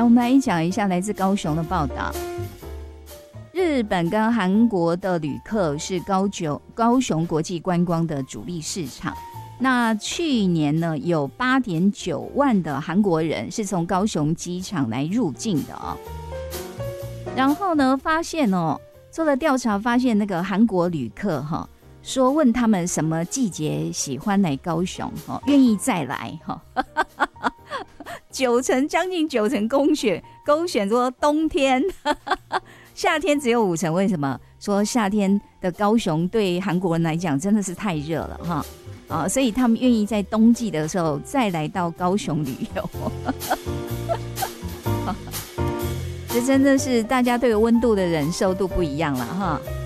来，我们来讲一下来自高雄的报道。日本跟韩国的旅客是高雄国际观光的主力市场。那去年呢，有8.9万的韩国人是从高雄机场来入境的哦。然后呢，发现哦，做了调查，发现那个韩国旅客哈，说问他们什么季节喜欢来高雄哈，愿意再来哈。将近九成勾选说冬天。夏天只有5成，为什么？说夏天的高雄对韩国人来讲真的是太热了哈，所以他们愿意在冬季的时候再来到高雄旅游。这真的是大家对温度的忍受度不一样了哈。